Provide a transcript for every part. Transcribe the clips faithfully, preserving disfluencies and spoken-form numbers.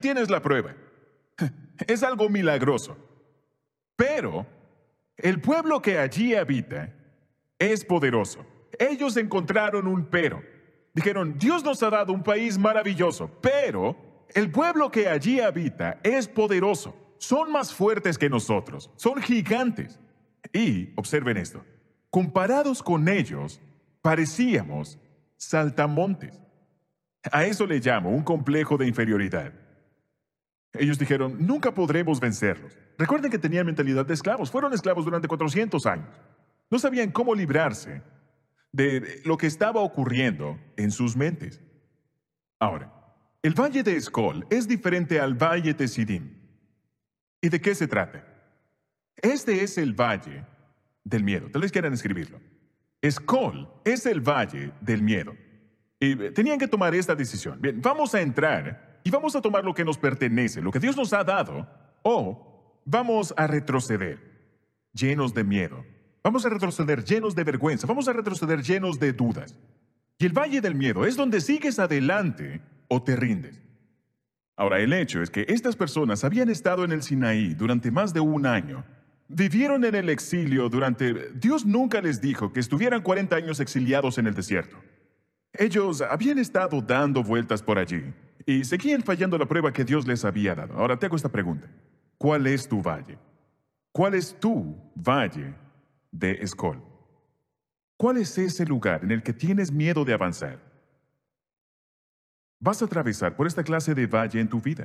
tienes la prueba. Es algo milagroso. Pero el pueblo que allí habita es poderoso. Ellos encontraron un pero. Dijeron, Dios nos ha dado un país maravilloso, pero el pueblo que allí habita es poderoso. Son más fuertes que nosotros. Son gigantes. Y, observen esto, comparados con ellos, parecíamos saltamontes. A eso le llamo un complejo de inferioridad. Ellos dijeron, nunca podremos vencerlos. Recuerden que tenían mentalidad de esclavos. Fueron esclavos durante cuatrocientos años. No sabían cómo librarse de lo que estaba ocurriendo en sus mentes. Ahora, el valle de Escol es diferente al valle de Sidim. ¿Y de qué se trata? Este es el valle del miedo. Tal vez quieran escribirlo. Escol es el valle del miedo. Y tenían que tomar esta decisión. Bien, vamos a entrar y vamos a tomar lo que nos pertenece, lo que Dios nos ha dado, o vamos a retroceder llenos de miedo. Vamos a retroceder llenos de vergüenza. Vamos a retroceder llenos de dudas. Y el valle del miedo es donde sigues adelante o te rindes. Ahora, el hecho es que estas personas habían estado en el Sinaí durante más de un año. Vivieron en el exilio durante... Dios nunca les dijo que estuvieran cuarenta años exiliados en el desierto. Ellos habían estado dando vueltas por allí y seguían fallando la prueba que Dios les había dado. Ahora te hago esta pregunta. ¿Cuál es tu valle? ¿Cuál es tu valle de Escol? ¿Cuál es ese lugar en el que tienes miedo de avanzar? Vas a atravesar por esta clase de valle en tu vida.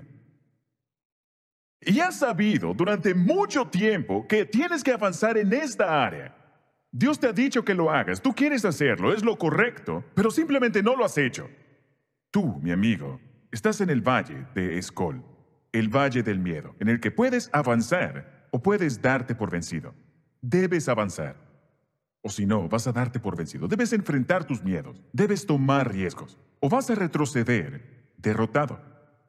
Y has sabido durante mucho tiempo que tienes que avanzar en esta área. Dios te ha dicho que lo hagas, tú quieres hacerlo, es lo correcto, pero simplemente no lo has hecho. Tú, mi amigo, estás en el valle de Escol, el valle del miedo, en el que puedes avanzar o puedes darte por vencido. Debes avanzar. O si no, vas a darte por vencido. Debes enfrentar tus miedos. Debes tomar riesgos. O vas a retroceder derrotado.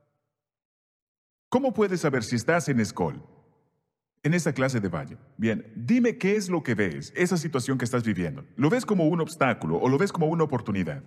¿Cómo puedes saber si estás en Escol? En esa clase de valle. Bien, dime qué es lo que ves, esa situación que estás viviendo. ¿Lo ves como un obstáculo o lo ves como una oportunidad?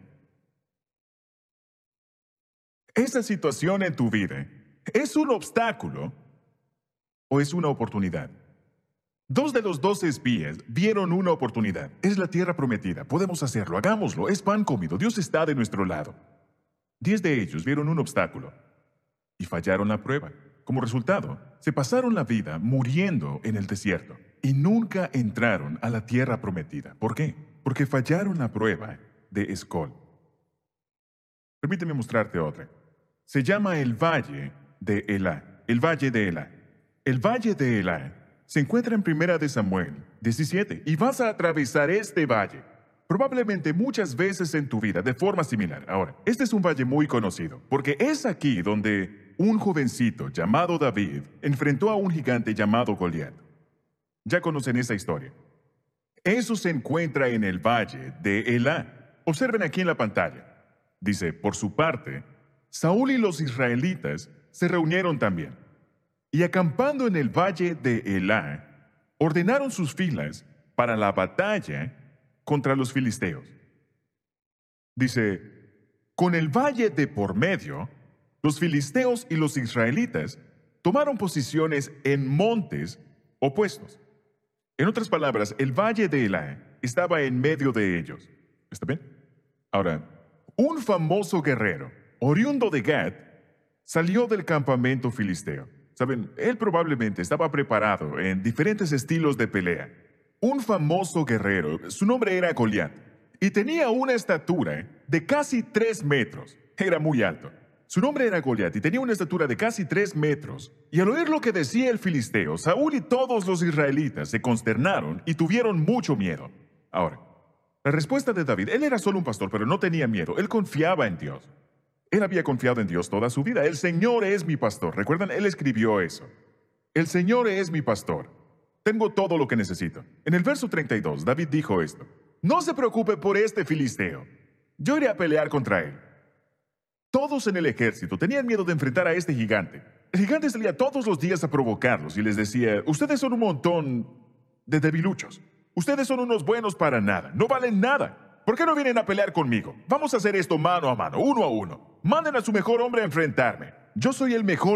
¿Esa situación en tu vida es un obstáculo o es una oportunidad? Dos de los doce espías vieron una oportunidad. Es la tierra prometida. Podemos hacerlo. Hagámoslo. Es pan comido. Dios está de nuestro lado. Diez de ellos vieron un obstáculo y fallaron la prueba. Como resultado, se pasaron la vida muriendo en el desierto y nunca entraron a la tierra prometida. ¿Por qué? Porque fallaron la prueba de Escol. Permíteme mostrarte otra. Se llama el Valle de Elá. El Valle de Elá. El Valle de Elá se encuentra en Primera de Samuel diecisiete y vas a atravesar este valle probablemente muchas veces en tu vida de forma similar. Ahora, este es un valle muy conocido porque es aquí donde un jovencito llamado David enfrentó a un gigante llamado Goliat. Ya conocen esa historia. Eso se encuentra en el Valle de Elá. Observen aquí en la pantalla. Dice, por su parte, Saúl y los israelitas se reunieron también. Y acampando en el valle de Elá, ordenaron sus filas para la batalla contra los filisteos. Dice, con el valle de por medio, los filisteos y los israelitas tomaron posiciones en montes opuestos. En otras palabras, el valle de Elá estaba en medio de ellos. ¿Está bien? Ahora, un famoso guerrero, oriundo de Gat, salió del campamento filisteo. Saben, él probablemente estaba preparado en diferentes estilos de pelea. Un famoso guerrero, su nombre era Goliat, y tenía una estatura de casi tres metros. Era muy alto. Su nombre era Goliat y tenía una estatura de casi tres metros. Y al oír lo que decía el filisteo, Saúl y todos los israelitas se consternaron y tuvieron mucho miedo. Ahora, la respuesta de David, él era solo un pastor, pero no tenía miedo. Él confiaba en Dios. Él había confiado en Dios toda su vida. El Señor es mi pastor. ¿Recuerdan? Él escribió eso. El Señor es mi pastor. Tengo todo lo que necesito. En el verso treinta y dos, David dijo esto. No se preocupe por este filisteo. Yo iré a pelear contra él. Todos en el ejército tenían miedo de enfrentar a este gigante. El gigante salía todos los días a provocarlos y les decía, ustedes son un montón de debiluchos. Ustedes son unos buenos para nada. No valen nada. ¿Por qué no vienen a pelear conmigo? Vamos a hacer esto mano a mano, uno a uno. Manden a su mejor hombre a enfrentarme. Yo soy el mejor